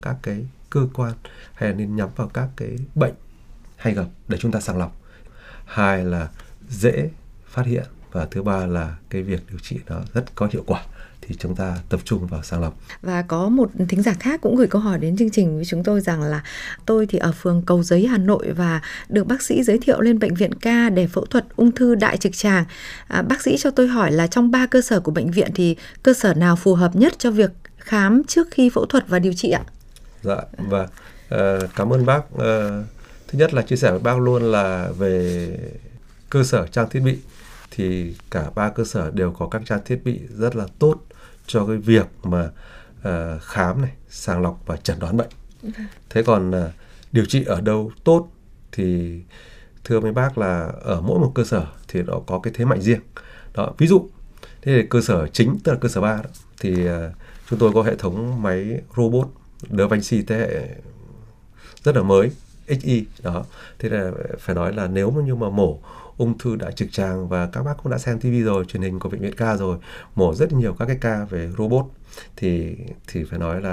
các cái cơ quan hay là nên nhắm vào các cái bệnh hay gặp để chúng ta sàng lọc. Hai là dễ phát hiện, và thứ ba là cái việc điều trị nó rất có hiệu quả, thì chúng ta tập trung vào sàng lọc. Và có một thính giả khác cũng gửi câu hỏi đến chương trình với chúng tôi rằng là tôi thì ở phường Cầu Giấy, Hà Nội và được bác sĩ giới thiệu lên bệnh viện Ca để phẫu thuật ung thư đại trực tràng. Bác sĩ cho tôi hỏi là trong 3 cơ sở của bệnh viện thì cơ sở nào phù hợp nhất cho việc khám trước khi phẫu thuật và điều trị ạ? Dạ, và cảm ơn bác. Thứ nhất là chia sẻ với bác luôn là về cơ sở trang thiết bị, thì cả 3 cơ sở đều có các trang thiết bị rất là tốt cho cái việc mà khám này, sàng lọc và chẩn đoán bệnh. Thế còn điều trị ở đâu tốt thì thưa mấy bác là ở mỗi một cơ sở thì nó có cái thế mạnh riêng. Đó, ví dụ thế thì cơ sở chính, tức là cơ sở 3 đó, thì chúng tôi có hệ thống máy robot Da Vinci thế hệ rất là mới, XI đó. Thế là phải nói là nếu như mà mổ ung thư đại trực tràng, và các bác cũng đã xem TV rồi, truyền hình của bệnh viện Ca rồi, mổ rất nhiều các cái ca về robot, thì phải nói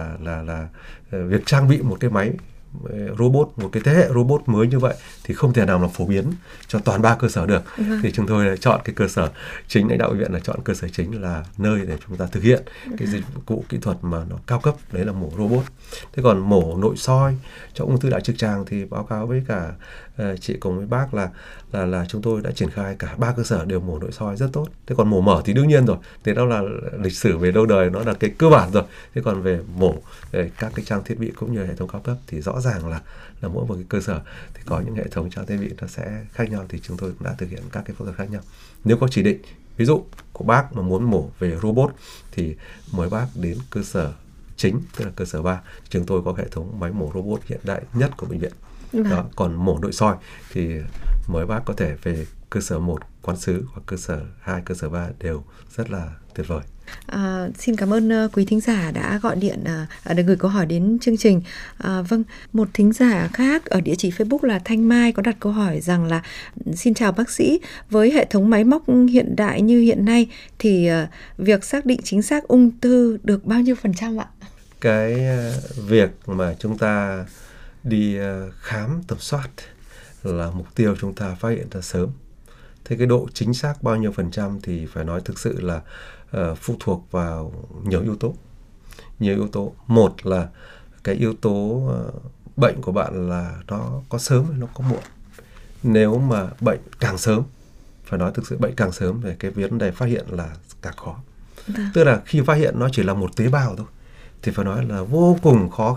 là việc trang bị một cái máy robot, một cái thế hệ robot mới như vậy thì không thể nào mà phổ biến cho toàn 3 cơ sở được. Thì chúng tôi chọn cái cơ sở chính, lãnh đạo bệnh viện là chọn cơ sở chính là nơi để chúng ta thực hiện cái dịch vụ kỹ thuật mà nó cao cấp, đấy là mổ robot. Thế còn mổ nội soi cho ung thư đại trực tràng thì báo cáo với cả chị cùng với bác là chúng tôi đã triển khai cả 3 cơ sở đều mổ nội soi rất tốt. Thế còn mổ mở thì đương nhiên rồi, thế đó là lịch sử về lâu đời, nó là cái cơ bản rồi. Thế còn về mổ các cái trang thiết bị cũng như hệ thống cao cấp thì rõ ràng là mỗi một cái cơ sở thì có những hệ thống trang thiết bị nó sẽ khác nhau, thì chúng tôi cũng đã thực hiện các cái phẫu thuật khác nhau. Nếu có chỉ định, ví dụ của bác mà muốn mổ về robot thì mời bác đến cơ sở chính, tức là cơ sở 3. Chúng tôi có hệ thống máy mổ robot hiện đại nhất của bệnh viện. Đó, còn mổ nội soi thì mời bác có thể về cơ sở 1 Quán Sứ hoặc cơ sở 2, cơ sở 3 đều rất là tuyệt vời. Xin cảm ơn quý thính giả đã gọi điện để gửi câu hỏi đến chương trình. Vâng, một thính giả khác ở địa chỉ Facebook là Thanh Mai có đặt câu hỏi rằng là: xin chào bác sĩ, với hệ thống máy móc hiện đại như hiện nay thì việc xác định chính xác ung thư được bao nhiêu %ạ? Cái việc mà chúng ta đi khám tầm soát là mục tiêu chúng ta phát hiện ra sớm. Thế cái độ chính xác bao nhiêu % thì phải nói thực sự là phụ thuộc vào nhiều yếu tố. Nhiều yếu tố. Một là cái yếu tố bệnh của bạn là nó có sớm hay nó có muộn. Nếu mà bệnh càng sớm, phải nói thực sự bệnh càng sớm thì cái vấn đề phát hiện là càng khó. Tức là khi phát hiện nó chỉ là một tế bào thôi thì phải nói là vô cùng khó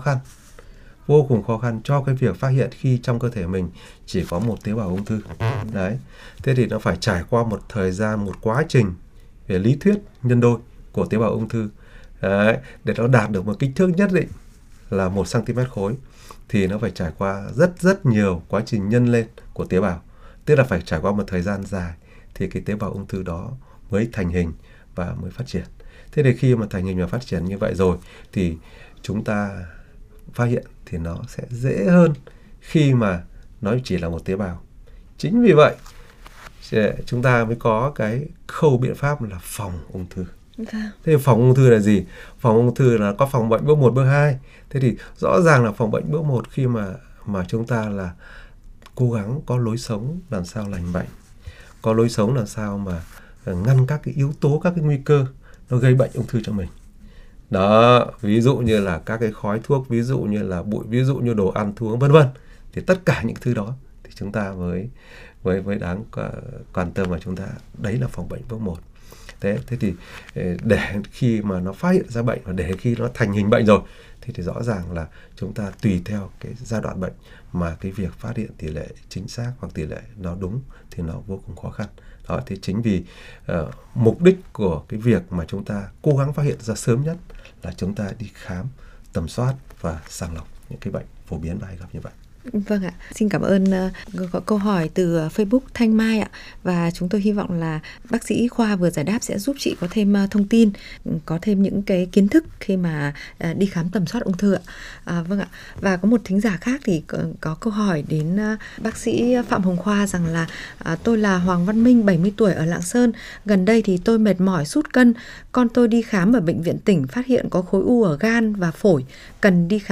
khăn cho cái việc phát hiện khi trong cơ thể mình chỉ có một tế bào ung thư. Đấy. Thế thì nó phải trải qua một thời gian, một quá trình về lý thuyết nhân đôi của tế bào ung thư. Đấy. Để nó đạt được một kích thước nhất định là 1 cm khối thì nó phải trải qua rất nhiều quá trình nhân lên của tế bào. Tức là phải trải qua một thời gian dài thì cái tế bào ung thư đó mới thành hình và mới phát triển. Thế thì khi mà thành hình và phát triển như vậy rồi thì chúng ta phát hiện thì nó sẽ dễ hơn khi mà nó chỉ là một tế bào. Chính vì vậy chúng ta mới có cái khâu biện pháp là phòng ung thư. Thế phòng ung thư là gì? Phòng ung thư là có phòng bệnh bước 1, bước 2. Thế thì rõ ràng là phòng bệnh bước 1 khi mà chúng ta là cố gắng có lối sống làm sao lành mạnh, có lối sống làm sao mà ngăn các cái yếu tố, các cái nguy cơ nó gây bệnh ung thư cho mình. Đó, ví dụ như là các cái khói thuốc, ví dụ như là bụi, ví dụ như đồ ăn thuốc, vân vân. Thì tất cả những thứ đó thì chúng ta mới đáng quan tâm, và chúng ta đấy là phòng bệnh bước 1. Thế thì để khi mà nó phát hiện ra bệnh và để khi nó thành hình bệnh rồi thì rõ ràng là chúng ta tùy theo cái giai đoạn bệnh mà cái việc phát hiện tỷ lệ chính xác hoặc tỷ lệ nó đúng thì nó vô cùng khó khăn. Đó, thì chính vì mục đích của cái việc mà chúng ta cố gắng phát hiện ra sớm nhất là chúng ta đi khám, tầm soát và sàng lọc những cái bệnh phổ biến và hay gặp như vậy. Vâng ạ, xin cảm ơn có câu hỏi từ Facebook Thanh Mai ạ. Và chúng tôi hy vọng là bác sĩ Khoa vừa giải đáp sẽ giúp chị có thêm thông tin, có thêm những cái kiến thức khi mà đi khám tầm soát ung thư ạ. Vâng ạ. Và có một thính giả khác thì có câu hỏi đến bác sĩ Phạm Hồng Khoa rằng là tôi là Hoàng Văn Minh, 70 tuổi ở Lạng Sơn. Gần đây thì tôi mệt mỏi, sút cân. Con tôi đi khám ở bệnh viện tỉnh phát hiện có khối u ở gan và phổi, cần đi khám